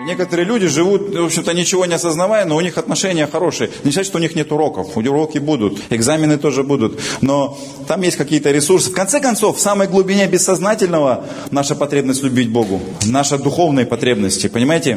Некоторые люди живут, в общем-то, ничего не осознавая, но у них отношения хорошие. Не значит, что у них нет уроков. Уроки будут, экзамены тоже будут. Но там есть какие-то ресурсы. В конце концов, в самой глубине бессознательного наша потребность любить Богу. Наша духовные потребности. Понимаете?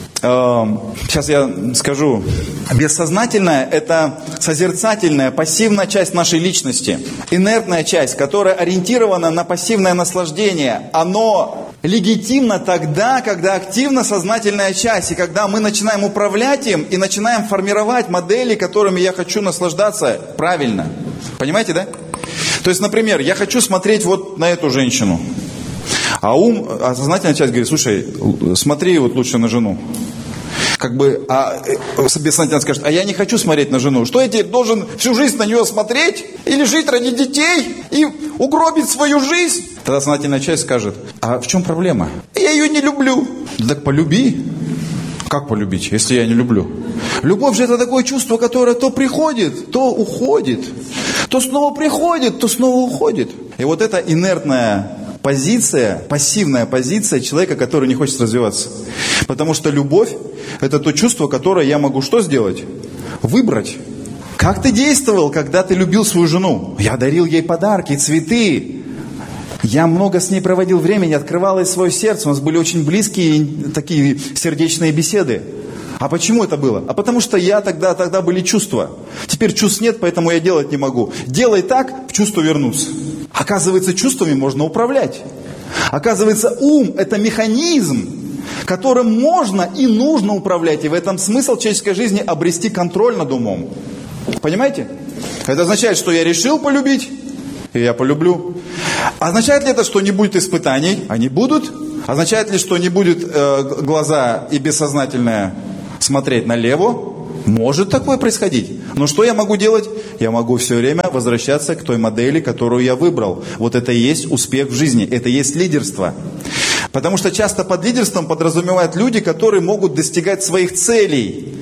Сейчас я скажу. Бессознательное – это созерцательная, пассивная часть нашей личности. Инертная часть, которая ориентирована на пассивное наслаждение. Оно легитимно тогда, когда активна сознательная часть. И когда мы начинаем управлять им и начинаем формировать модели, которыми я хочу наслаждаться правильно. Понимаете, да? То есть, например, я хочу смотреть вот на эту женщину. А сознательная часть говорит: слушай, смотри вот лучше на жену. Бессознательно скажет: а я не хочу смотреть на жену. Что я теперь должен всю жизнь на нее смотреть? Или жить ради детей? И угробить свою жизнь? Тогда сознательная часть скажет: а в чем проблема? Я ее не люблю. Так полюби. Как полюбить, если я не люблю? Любовь же это такое чувство, которое то приходит, то уходит. То снова приходит, то снова уходит. И вот эта инертная позиция, пассивная позиция человека, который не хочет развиваться. Потому что любовь – это то чувство, которое я могу что сделать? Выбрать. Как ты действовал, когда ты любил свою жену? Я дарил ей подарки, цветы. Я много с ней проводил времени, открывал ей свое сердце. У нас были очень близкие такие сердечные беседы. А почему это было? А потому что тогда были чувства. Теперь чувств нет, поэтому я делать не могу. Делай так, в чувство вернуться. Оказывается, чувствами можно управлять. Оказывается, ум – это механизм, которым можно и нужно управлять. И в этом смысл человеческой жизни – обрести контроль над умом. Понимаете? Это означает, что я решил полюбить, и я полюблю. Означает ли это, что не будет испытаний? Они будут. Означает ли, что не будет глаза и бессознательное смотреть налево? Может такое происходить. Но что я могу делать? Я могу все время возвращаться к той модели, которую я выбрал. Вот это и есть успех в жизни. Это и есть лидерство. Потому что часто под лидерством подразумевают люди, которые могут достигать своих целей.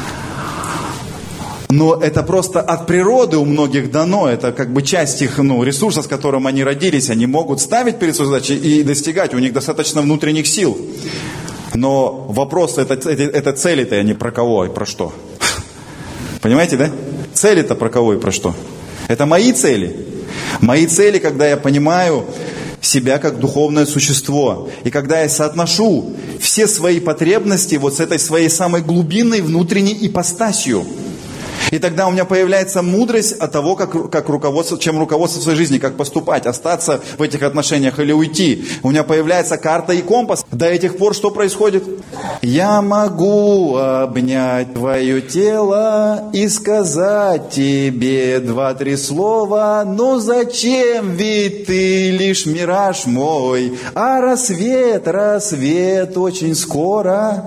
Но это просто от природы у многих дано. Это часть их ресурса, с которым они родились. Они могут ставить перед собой задачи и достигать. У них достаточно внутренних сил. Но вопрос, это цели-то, а не про кого и про что. Понимаете, да? Цели-то про кого и про что. Это мои цели. Мои цели, когда я понимаю себя как духовное существо. И когда я соотношу все свои потребности вот с этой своей самой глубинной внутренней ипостасью. И тогда у меня появляется мудрость от того, чем руководствоваться в своей жизни, как поступать, остаться в этих отношениях или уйти. У меня появляется карта и компас. До этих пор что происходит? Я могу обнять твое тело и сказать тебе 2-3 слова, но зачем, ведь ты лишь мираж мой, а рассвет очень скоро.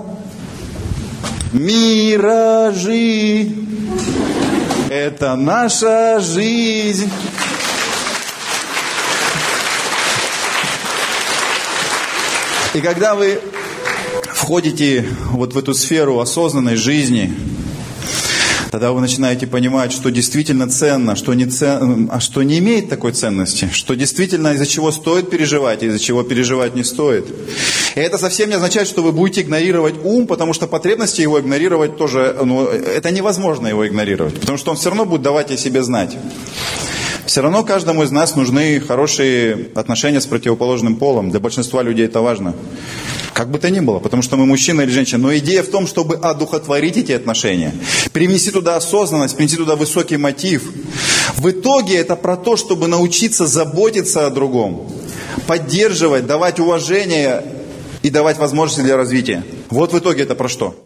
Миражи. Это наша жизнь. И когда вы входите вот в эту сферу осознанной жизни, тогда вы начинаете понимать, что действительно ценно, что не имеет такой ценности, что действительно из-за чего стоит переживать, и из-за чего переживать не стоит. И это совсем не означает, что вы будете игнорировать ум, потому что потребности его игнорировать тоже, это невозможно его игнорировать, потому что он все равно будет давать о себе знать. Все равно каждому из нас нужны хорошие отношения с противоположным полом. Для большинства людей это важно. Как бы то ни было, потому что мы мужчина или женщина. Но идея в том, чтобы одухотворить эти отношения, привнести туда осознанность, привнести туда высокий мотив. В итоге это про то, чтобы научиться заботиться о другом, поддерживать, давать уважение и давать возможности для развития. Вот в итоге это про что?